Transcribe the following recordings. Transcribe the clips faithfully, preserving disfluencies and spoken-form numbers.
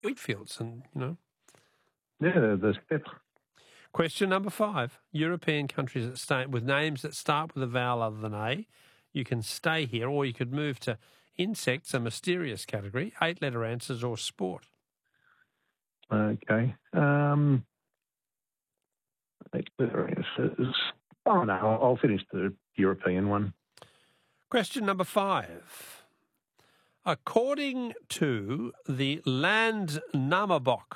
wheat fields and, you know. Yeah, the steppe. Question number five. European countries that start with names that start with a vowel other than A. You can stay here, or you could move to insects, a mysterious category, eight-letter answers, or sport. Okay. Um, eight-letter answers. Oh, no, I'll, I'll finish the European one. Question number five. According to the Landnamabok,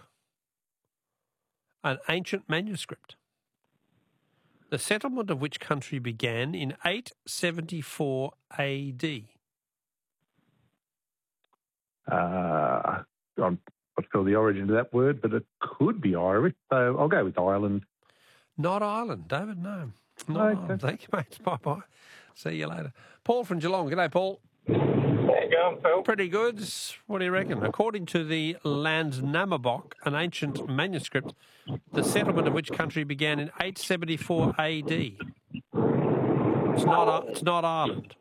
an ancient manuscript, the settlement of which country began in eight seventy-four A D? Uh, I'm not sure the origin of that word, but it could be Irish, so I'll go with Ireland. Not Ireland, David, no. Not Okay. Ireland. Thank you, mate. Bye-bye. See you later. Paul from Geelong. G'day, Paul. How you going, Phil? Pretty good. What do you reckon? According to the Landnamabok, an ancient manuscript, the settlement of which country began in eight seventy-four A D? It's not, it's not Ireland.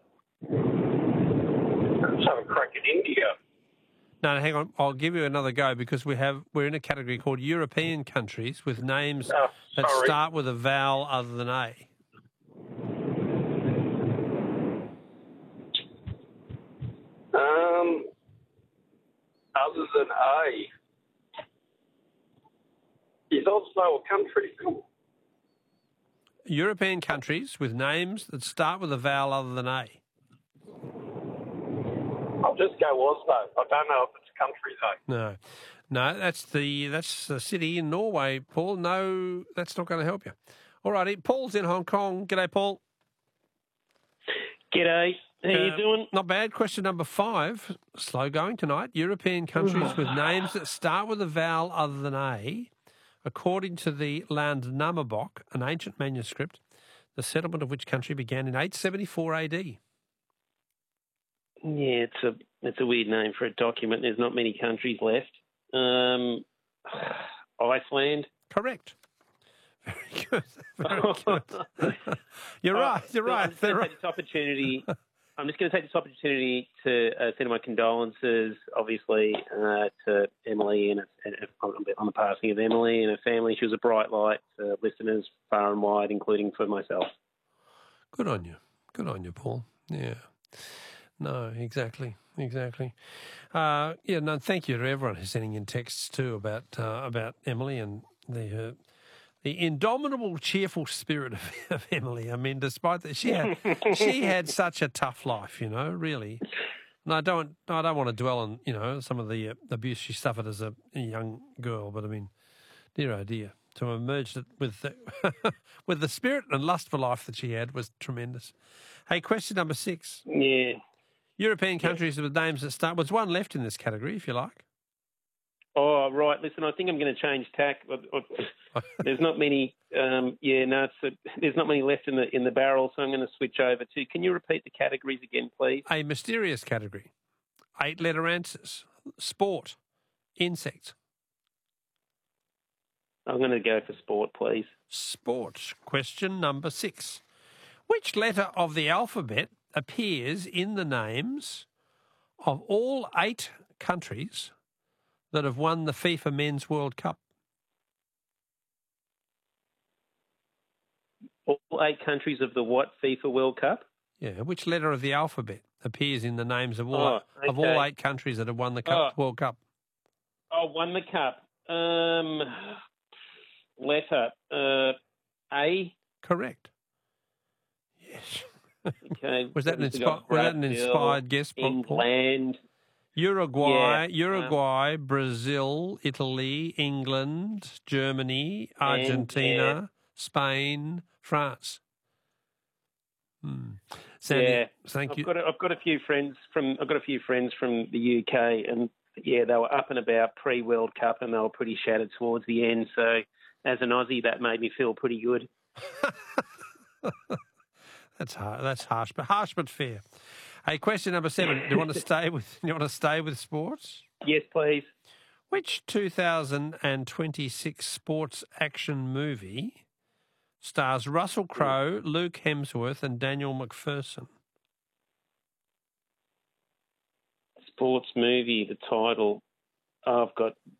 Let's have a crack at India. No, hang on. I'll give you another go because we have we're in a category called European countries with names Oh, that sorry. start with a vowel other than A. Um, other than A, is also a country, Phil? European countries with names that start with a vowel other than A. I'll just go Oslo. I don't know if it's a country, though. No, no, that's the that's the city in Norway, Paul. No, that's not going to help you. All righty, Paul's in Hong Kong. G'day, Paul. G'day. How Uh, you doing? Not bad. Question number five. Slow going tonight. European countries with names that start with a vowel other than A. According to the Landnamabok, an ancient manuscript, the settlement of which country began in eight seventy-four A D. Yeah, it's a it's a weird name for a document. There's not many countries left. Um, Iceland. Correct. Very good. Very good. You're right. You're Uh, right. I'm just They're going to right. take this opportunity. I'm just going to take this opportunity to uh, send my condolences, obviously, uh, to Emily and, and on the passing of Emily and her family. She was a bright light to listeners far and wide, including for myself. Good on you. Good on you, Paul. Yeah. No, exactly, exactly. Uh, yeah, no, thank you to everyone who's sending in texts too about uh, about Emily and the uh, the indomitable, cheerful spirit of, of Emily. I mean, despite that, she had she had such a tough life, you know, really. And I don't I don't want to dwell on, you know, some of the uh, abuse she suffered as a, a young girl, but I mean, dear oh dear, to emerge with the, with the spirit and lust for life that she had was tremendous. Hey, question number six. Yeah. European countries with names that start. There's one left in this category, if you like. Oh, right. Listen, I think I'm going to change tack. There's not many. Um, yeah, no, it's a, there's not many left in the in the barrel, so I'm going to switch over to. Can you repeat the categories again, please? A mysterious category. Eight-letter answers. Sport. Insect. I'm going to go for sport, please. Sport. Question number six. Which letter of the alphabet appears in the names of all eight countries that have won the FIFA Men's World Cup? All eight countries of the what FIFA World Cup? Yeah, which letter of the alphabet appears in the names of all Oh, eight, of okay. all eight countries that have won the cup, Oh. World Cup? Oh, won the cup. Um, letter uh, A. Correct. Yes. Okay. Was that an, We've inspi- got was that an Brazil, inspired guess, Paul? England. Uruguay, Yeah, Uruguay, Brazil, Italy, England, Germany, Argentina, yeah. Spain, France. Hmm. Sandy, Yeah, thank I've you. got a, I've got a few friends from I've got a few friends from the U K, and yeah, they were up and about pre World Cup, and they were pretty shattered towards the end. So, as an Aussie, that made me feel pretty good. That's hard. That's harsh, but harsh but fair. Hey, question number seven. Do you want to stay with? Do you want to stay with sports? Yes, please. Which two thousand twenty-six sports action movie stars Russell Crowe, Luke Hemsworth, and Daniel McPherson? Sports movie. The title. Oh, I've got